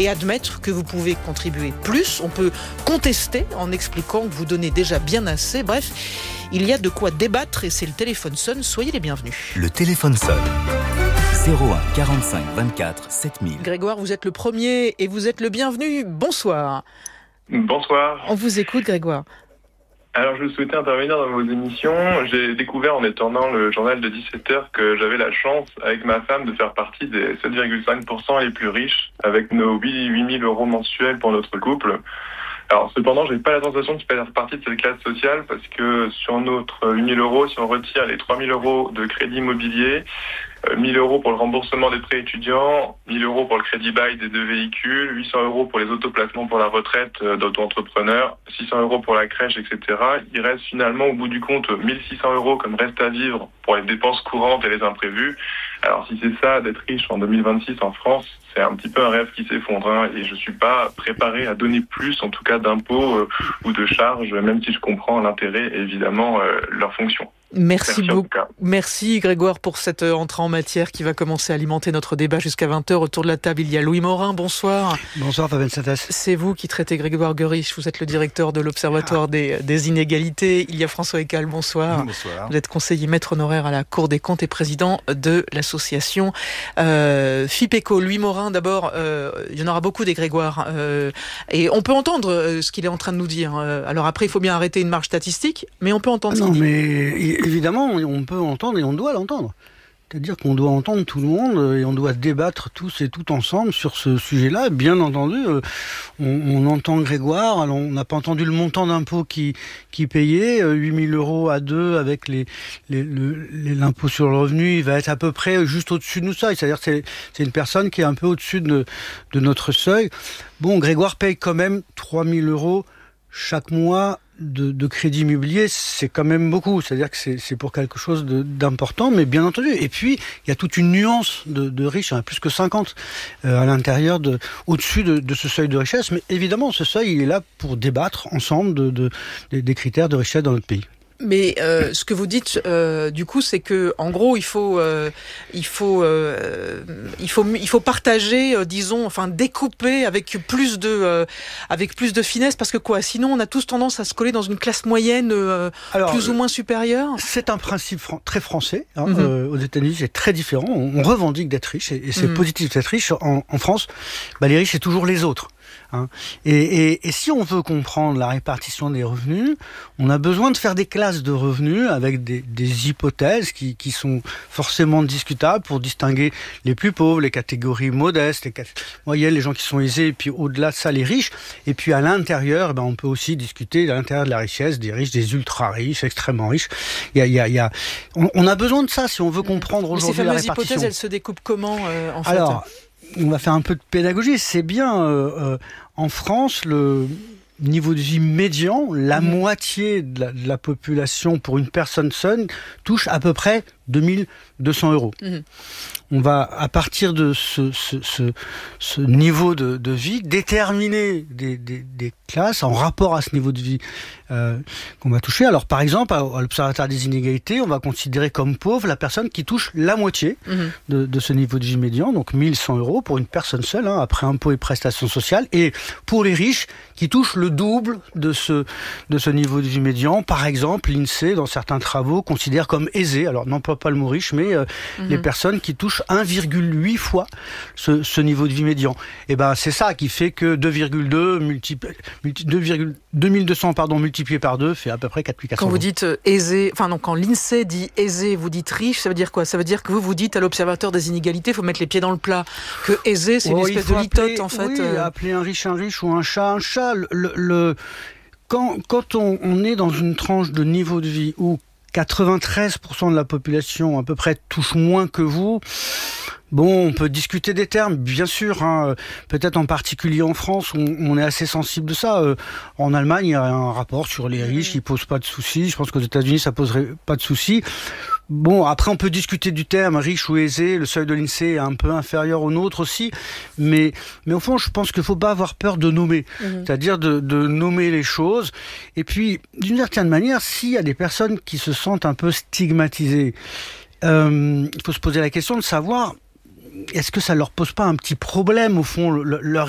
et admettre que vous pouvez contribuer plus. On peut contester en expliquant que vous donnez déjà bien assez. Bref, il y a de quoi débattre et c'est le téléphone sonne. Soyez les bienvenus. Le téléphone sonne. 01 45 24 7000. Grégoire, vous êtes le premier et vous êtes le bienvenu. Bonsoir. Bonsoir. On vous écoute, Grégoire. Alors, je souhaitais intervenir dans vos émissions. J'ai découvert en étendant le journal de 17h que j'avais la chance, avec ma femme, de faire partie des 7,5% les plus riches, avec nos 8 000 euros mensuels pour notre couple. Alors, cependant, j'ai pas la sensation de faire partie de cette classe sociale parce que sur notre 8 000 euros, si on retire les 3 000 euros de crédit immobilier, 1 000 euros pour le remboursement des prêts étudiants, 1 000 euros pour le crédit bail des 2 véhicules, 800 euros pour les autoplacements pour la retraite d'auto-entrepreneurs, 600 euros pour la crèche, etc. Il reste finalement au bout du compte 1 600 euros comme reste à vivre pour les dépenses courantes et les imprévus. Alors si c'est ça d'être riche en 2026 en France, c'est un petit peu un rêve qui s'effondre et je suis pas préparé à donner plus, en tout cas d'impôts ou de charges, même si je comprends l'intérêt et évidemment leur fonction. Merci beaucoup. Merci Grégoire pour cette entrée en matière qui va commencer à alimenter notre débat jusqu'à 20h. Autour de la table, il y a Louis Morin. Bonsoir. Bonsoir Fabien Satès. C'est vous qui traitez Grégoire Goerich. Vous êtes le directeur de l'Observatoire des inégalités. Il y a François Eccal. Bonsoir. Bonsoir. Vous êtes conseiller maître honoraire à la Cour des comptes et président de l'association FIPECO. Louis Morin, d'abord, il y en aura beaucoup des Grégoire. Et on peut entendre ce qu'il est en train de nous dire. Alors après, il faut bien arrêter une marge statistique, mais on peut entendre ce qu'il dit. Mais évidemment, on peut entendre et on doit l'entendre. C'est-à-dire qu'on doit entendre tout le monde et on doit débattre tous et toutes ensemble sur ce sujet-là. Bien entendu, on entend Grégoire. Alors, on n'a pas entendu le montant d'impôt qui payait. 8 000 euros à deux avec l'impôt sur le revenu. Il va être à peu près juste au-dessus de nous seuil. C'est-à-dire que c'est une personne qui est un peu au-dessus de notre seuil. Bon, Grégoire paye quand même 3 000 euros chaque mois de crédit immobilier, c'est quand même beaucoup. C'est-à-dire que c'est pour quelque chose d'important, mais bien entendu. Et puis, il y a toute une nuance de riches, il y en a plus que 50 à l'intérieur, au-dessus de ce seuil de richesse. Mais évidemment, ce seuil, il est là pour débattre ensemble des critères de richesse dans notre pays. Mais ce que vous dites, du coup, c'est que, en gros, il faut partager, disons, enfin découper avec plus de finesse, parce que quoi, sinon on a tous tendance à se coller dans une classe moyenne plus ou moins supérieure. C'est un principe très français. Aux États-Unis, c'est très différent. On revendique d'être riche et c'est positif d'être riche. En France, les riches, c'est toujours les autres. Et si on veut comprendre la répartition des revenus, on a besoin de faire des classes de revenus avec des hypothèses qui sont forcément discutables pour distinguer les plus pauvres, les catégories modestes, les moyennes, les gens qui sont aisés, et puis au-delà de ça, les riches. Et puis à l'intérieur, on peut aussi discuter à l'intérieur de la richesse, des riches, des ultra-riches, extrêmement riches. On a besoin de ça si on veut comprendre aujourd'hui la répartition. Ces fameuses hypothèses, elles se découpent comment en fait ? Alors, on va faire un peu de pédagogie. C'est bien, en France, le niveau de vie médian, la moitié de la population pour une personne seule touche à peu près 2 200 euros. On va, à partir de ce niveau de vie, déterminer des classes en rapport à ce niveau de vie qu'on va toucher. Alors, par exemple, à l'Observatoire des inégalités, on va considérer comme pauvre la personne qui touche la moitié de ce niveau de vie médian, donc 1 100 euros pour une personne seule, après impôts et prestations sociales. Et pour les riches, qui touchent le double de ce niveau de vie médian, par exemple, l'INSEE, dans certains travaux, considère comme aisés, alors non pas le mot riche, mais les personnes qui touchent 1,8 fois ce niveau de vie médian. Et c'est ça qui fait que 2200 multiplié par 2 fait à peu près 4 400. Quand vous dites aisé, quand l'INSEE dit aisé, vous dites riche, ça veut dire quoi ? Ça veut dire que vous dites à l'Observateur des inégalités, il faut mettre les pieds dans le plat. Que aisé, c'est une espèce de litote, en fait. Oui, appeler un riche ou un chat un chat. Quand on est dans une tranche de niveau de vie où 93% de la population à peu près touche moins que vous, on peut discuter des termes, bien sûr, peut-être en particulier en France, où on est assez sensible de ça. En Allemagne, il y a un rapport sur les riches, ils posent pas de soucis. Je pense qu'aux États-Unis, ça poserait pas de soucis. Après, on peut discuter du terme riche ou aisé. Le seuil de l'INSEE est un peu inférieur au nôtre aussi. Mais au fond, je pense qu'il faut pas avoir peur de nommer. C'est-à-dire de nommer les choses. Et puis, d'une certaine manière, s'il y a des personnes qui se sentent un peu stigmatisées, il faut se poser la question de savoir, est-ce que ça leur pose pas un petit problème, au fond, leur richesse ?